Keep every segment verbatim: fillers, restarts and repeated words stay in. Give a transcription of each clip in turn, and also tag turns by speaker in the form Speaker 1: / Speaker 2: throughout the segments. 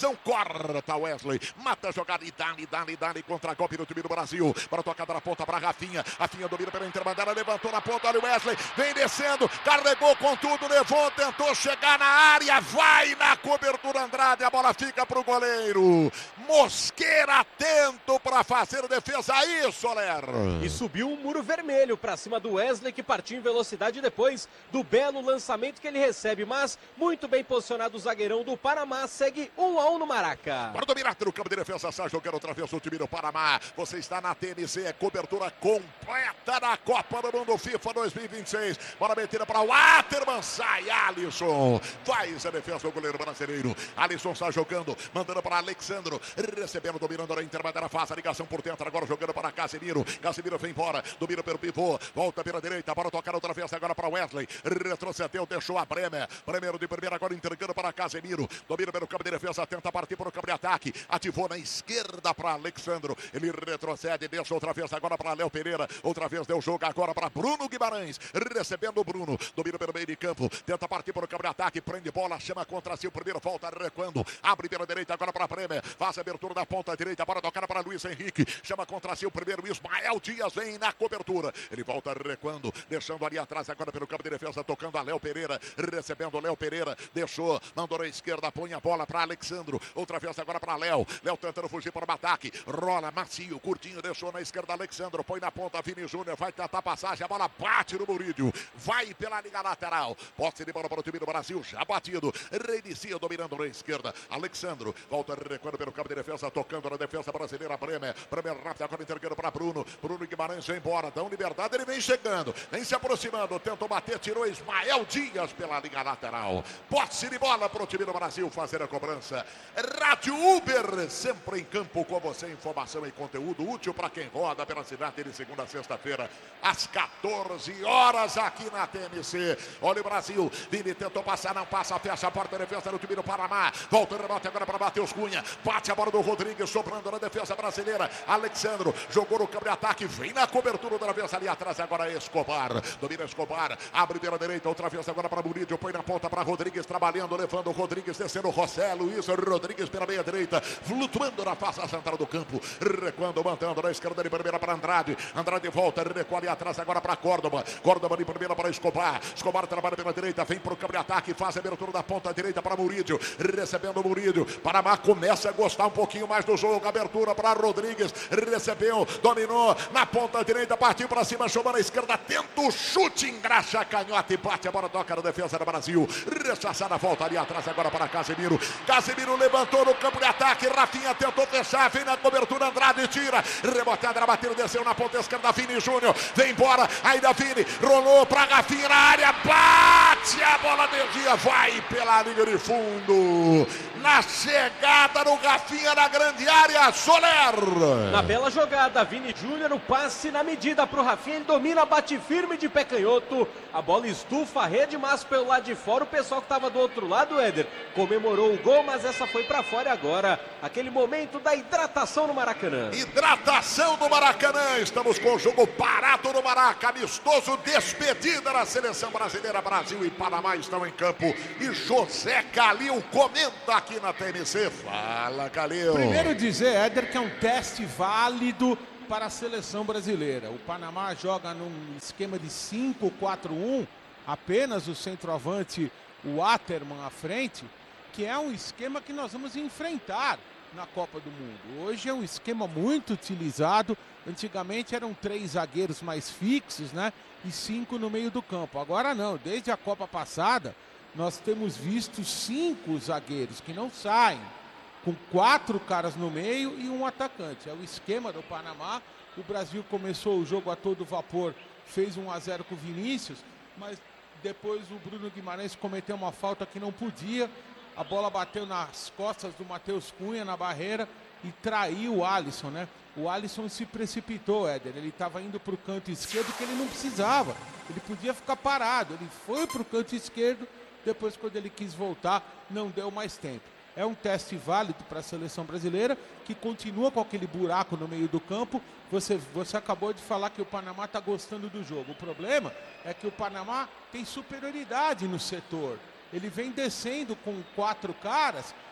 Speaker 1: Corta Wesley, mata a jogada e dá-lhe, dá-lhe, dá-lhe contra golpe no time do Brasil. Para tocada na ponta para Rafinha. Rafinha domina pela interbandeira, levantou na ponta, olha o Wesley, vem descendo, carregou com tudo, levou, tentou chegar na área, vai na cobertura Andrade, a bola fica para o goleiro. Mosqueira atento para fazer defesa aí, Soler.
Speaker 2: E subiu um muro vermelho para cima do Wesley, que partiu em velocidade depois do belo lançamento que ele recebe, mas muito bem posicionado o zagueirão do Panamá, segue um a um no Maraca.
Speaker 1: Para dominar no campo de defesa, sai jogando outra vez o time do Panamá. Você está na T N C, é cobertura completa da Copa do Mundo FIFA dois mil e vinte e seis. Bola metida para o Waterman, sai Alisson. Faz a defesa do goleiro brasileiro. Alisson sai jogando, mandando para Alexandro, recebendo, dominando a interbandeira, faz a ligação por dentro, agora jogando para Casemiro. Casemiro vem embora, domina pelo pivô, volta pela direita, para tocar outra vez agora para Wesley. Retrocedeu, deixou a Bremer. Bremer de primeira, agora entregando para Casemiro. Domina pelo campo de defesa, tenta partir para o campo de ataque. Ativou na esquerda para Alexandro. Ele retrocede, deixa outra vez agora para Léo Pereira. Outra vez deu jogo agora para Bruno Guimarães. Recebendo o Bruno. Domina pelo meio de campo. Tenta partir para o campo de ataque. Prende bola, chama contra si o primeiro. Volta recuando. Abre pela direita agora para Bremer. Faz a abertura da ponta direita. Para tocar para Luiz Henrique. Chama contra si o primeiro. Ismael Dias vem na cobertura. Ele volta recuando. Deixando ali atrás agora pelo campo de defesa. Tocando a Léo Pereira. Recebendo o Léo Pereira. Deixou. Mandou na esquerda. Põe a bola para Alexandro. Outra vez agora para Léo. Léo tentando fugir para o ataque. Rola macio, curtinho, deixou na esquerda Alexandro. Põe na ponta Vini Júnior. Vai tentar passagem. A bola bate no Murídio. Vai pela linha lateral. Posse de bola para o time do Brasil. Já batido. Reinicia dominando na esquerda. Alexandro volta recuando pelo campo de defesa. Tocando na defesa brasileira. Bremer. Bremer rápido agora entregando para Bruno. Bruno Guimarães vai embora. Dão liberdade. Ele vem chegando. Vem se aproximando. Tentou bater. Tirou Ismael Dias pela linha lateral. Posse de bola para o time do Brasil fazer a cobrança. Rádio Uber, sempre em campo com você, informação e conteúdo útil para quem roda pela cidade de segunda a sexta-feira, às quatorze horas aqui na T M C. Olha o Brasil, Vini tentou passar, não passa, fecha a porta, defesa do time do Panamá, volta o rebote agora para Matheus Cunha, bate a bola do Rodrigues, sobrando na defesa brasileira, Alexandro, jogou no campo de ataque, vem na cobertura outra vez ali atrás, agora Escobar, domina Escobar, abre pela direita, outra vez agora para Murídio, põe na ponta para Rodrigues, trabalhando, levando o Rodrigues, descendo José Luiz Rodrigues pela meia direita, flutuando na face central do campo, recuando, mantendo na esquerda de primeira para Andrade, Andrade volta, recua ali atrás agora para Córdoba, Córdoba de primeira para Escobar, Escobar trabalha pela direita, vem para o campo de ataque, faz a abertura da ponta direita para Murídio, recebendo o Murídio, Panamá começa a gostar um pouquinho mais do jogo, abertura para Rodrigues, recebeu, dominou, na ponta direita, partiu para cima, chamou na esquerda, tenta o chute, engraxa a canhota e bate a bola, toca na defesa do Brasil, rechaçada, volta ali atrás agora para Casemiro, Casemiro levantou no campo de ataque, Rafinha tentou fechar, vem na cobertura, Andrade tira, rebotada, bateu, desceu na ponta esquerda, Vini Júnior, vem embora, ainda Vini, rolou pra Rafinha na área, bate, a bola desvia, vai pela linha de fundo, na chegada do Rafinha na grande área, Soler.
Speaker 2: Na bela jogada, Vini Júnior, o passe na medida pro Rafinha, ele domina, bate firme de pé canhoto, a bola estufa a rede, mas pelo lado de fora, o pessoal que tava do outro lado, Éder, comemorou o gol, mas essa foi pra fora e agora, aquele momento da hidratação no Maracanã.
Speaker 1: Hidratação no Maracanã, estamos com o jogo parado no Maraca, amistoso, despedida da seleção brasileira, Brasil e Panamá estão em campo e José Calil comenta aqui na T M C. Fala, Calil.
Speaker 3: Primeiro dizer, Éder, que é um teste válido para a seleção brasileira. O Panamá joga num esquema de cinco quatro um, apenas o centroavante, o Waterman à frente, que é um esquema que nós vamos enfrentar na Copa do Mundo. Hoje é um esquema muito utilizado. Antigamente eram três zagueiros mais fixos, né? E cinco no meio do campo. Agora não, desde a Copa passada, nós temos visto cinco zagueiros que não saem, com quatro caras no meio e um atacante. É o esquema do Panamá. O Brasil começou o jogo a todo vapor, fez um a zero com o Vinícius, mas depois o Bruno Guimarães cometeu uma falta que não podia. A bola bateu nas costas do Matheus Cunha, na barreira, e traiu o Alisson, né? O Alisson se precipitou, Éder. Ele estava indo para o canto esquerdo que ele não precisava. Ele podia ficar parado. Ele foi para o canto esquerdo, depois quando ele quis voltar, não deu mais tempo. É um teste válido para a seleção brasileira, que continua com aquele buraco no meio do campo. Você, você acabou de falar que o Panamá está gostando do jogo. O problema é que o Panamá tem superioridade no setor. Ele vem descendo com quatro caras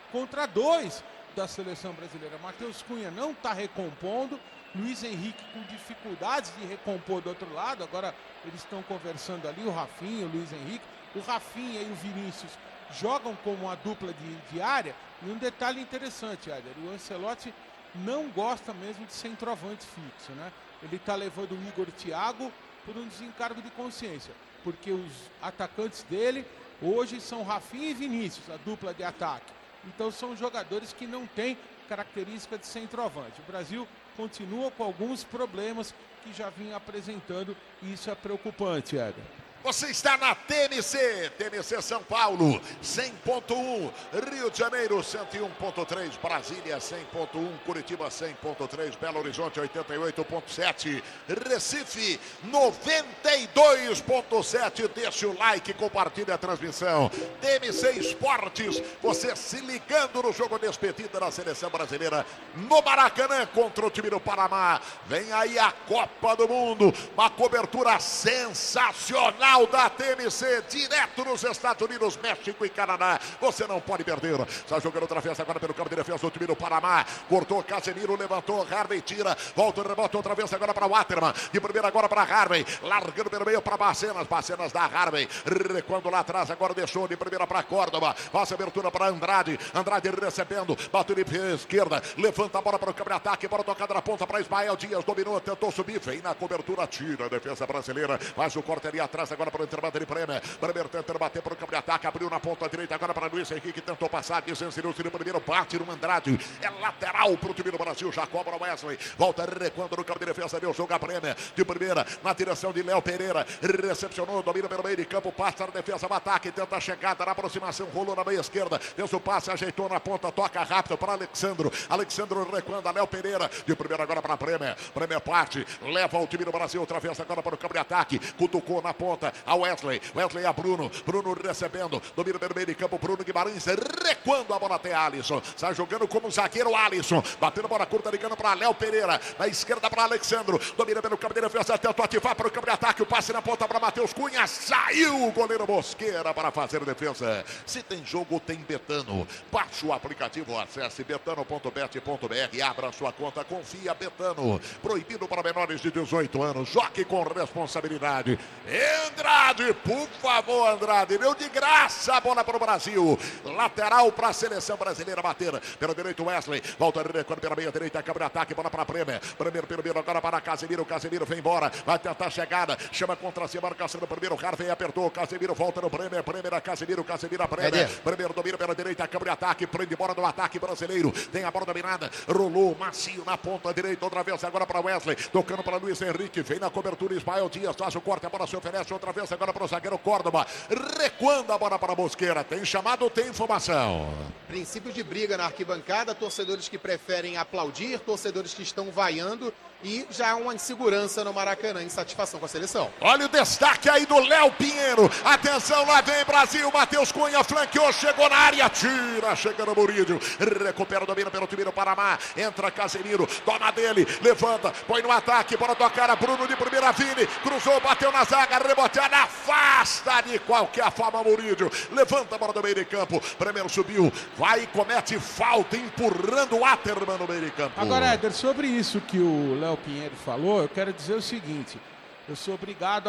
Speaker 3: contra dois da seleção brasileira. Matheus Cunha não está recompondo, Luiz Henrique com dificuldades de recompor do outro lado. Agora eles estão conversando ali, o Rafinha, o Luiz Henrique. O Rafinha e o Vinícius jogam como uma dupla de, de área. E um detalhe interessante, Éder, o Ancelotti não gosta mesmo de centroavante fixo, né? Ele está levando o Igor Thiago por um desencargo de consciência, porque os atacantes dele hoje são Rafinha e Vinícius, a dupla de ataque. Então são jogadores que não têm característica de centroavante. O Brasil continua com alguns problemas que já vinha apresentando e isso é preocupante, Éder.
Speaker 1: Você está na T M C, T M C São Paulo, cem ponto um, Rio de Janeiro, cento e um ponto três, Brasília, cem ponto um, Curitiba, cem ponto três, Belo Horizonte, oitenta e oito ponto sete, Recife, noventa e dois ponto sete. Deixa o like, compartilha a transmissão. T M C Esportes, você se ligando no jogo despedida da seleção brasileira no Maracanã contra o time do Panamá. Vem aí a Copa do Mundo, uma cobertura sensacional da T M C, direto nos Estados Unidos, México e Canadá. Você não pode perder. Está jogando outra vez agora pelo campo de defesa do time do Panamá. Cortou Casemiro, levantou, Harvey tira, volta, rebota outra vez agora para o Waterman. De primeira agora para Harvey, largando pelo meio para Bacenas, Bacenas da Harvey, recuando lá atrás, agora deixou de primeira para Córdoba, faz abertura para Andrade, Andrade recebendo, bateu de esquerda, levanta a bola para o campo de ataque, bola tocada na ponta para Ismael Dias, dominou, tentou subir, vem na cobertura, tira a defesa brasileira, faz o corte ali atrás, agora para o intervalo de Bremer. Bremer tenta bater para o campo de ataque, abriu na ponta direita agora para Luiz Henrique, tentou passar, desensinou o primeiro, bate no Andrade, é lateral para o time do Brasil, já cobra o Wesley, volta recuando no campo de defesa, deu jogo a Bremer, de primeira, na direção de Léo Pereira, recepcionou, domina pelo meio de campo, passa na defesa, o ataque, tenta a chegada na aproximação, rolou na meia esquerda, fez o passe, ajeitou na ponta, toca rápido para Alexandro, Alexandro recuando a Léo Pereira, de primeira agora para Bremer, Bremer parte, leva o time do Brasil outra vez agora para o campo de ataque, cutucou na ponta, a Wesley, Wesley a Bruno, Bruno recebendo, domina pelo meio de campo, Bruno Guimarães recuando a bola até Alisson, sai jogando como zagueiro Alisson, batendo a bola curta, ligando para Léo Pereira, na esquerda para Alexandro, domina pelo campo de defesa, tentou ativar para o campo de ataque, o passe na ponta para Matheus Cunha, saiu o goleiro Mosqueira para fazer defesa. Se tem jogo, tem Betano, baixe o aplicativo, acesse betano ponto bet ponto br, abra sua conta, confia. Betano, proibido para menores de dezoito anos, jogue com responsabilidade. Andrade, por favor, Andrade, deu de graça a bola para o Brasil, lateral para a seleção brasileira bater, pelo direito Wesley, volta recuando pela meia direita, câmara de ataque, bola para Bremer, Bremer pelo meio agora para Casemiro, Casemiro vem embora, vai tentar a chegada, chama contra si, marcação do primeiro, Harvey apertou, Casemiro volta no Bremer, Bremer a Casemiro, Casemiro a Bremer, Bremer domina pela direita, câmara de ataque, prende bola do ataque brasileiro, tem a bola dominada, rolou macio na ponta direita, outra vez agora para Wesley, tocando para Luiz Henrique, vem na cobertura Ismael Dias, faz o corte, a bola se oferece outra vez agora para o zagueiro Córdoba, recuando a bola para a Mosqueira, tem chamado, tem informação.
Speaker 4: Princípio de briga na arquibancada, torcedores que preferem aplaudir, torcedores que estão vaiando e já há uma insegurança no Maracanã, insatisfação com a seleção.
Speaker 1: Olha o destaque aí do Léo Pinheiro, atenção, lá vem Brasil, Matheus Cunha flanqueou, chegou na área, tira, chega no Murídio, recupera, domina pelo time do Panamá, entra Casemiro, toma dele, levanta, põe no ataque, bola tocar a Bruno de primeira, Vini, cruzou, bateu na zaga, reboteada, afasta de qualquer forma Murídio, levanta a bola do meio de campo, primeiro subiu, vai e comete falta, empurrando o Waterman no meio de campo.
Speaker 3: Agora, Éder, sobre isso que o Léo Pinheiro falou, eu quero dizer o seguinte, eu sou obrigado a